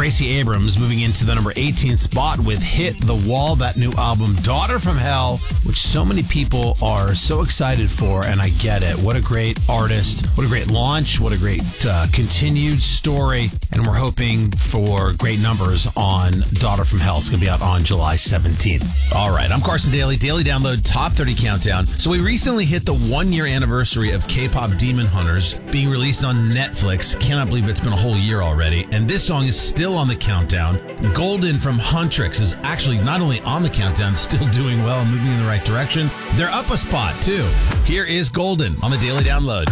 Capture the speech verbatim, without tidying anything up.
Gracie Abrams moving into the number eighteen spot with Hit the Wall, that new album, Daughter from Hell, which so many people are so excited for, and I get it. What a great artist. What a great launch. What a great uh, continued story. And we're hoping for great numbers on Daughter from Hell. It's going to be out on July seventeenth. All right, I'm Carson Daly. Daily Download Top thirty Countdown. So we recently hit the one-year anniversary of K-pop Demon Hunters being released on Netflix. Cannot believe it's been a whole year already. And this song is still on the countdown. Golden from Huntrix is actually not only on the countdown, still doing well and moving in the right direction. They're up a spot, too. Here is Golden on the Daily Download.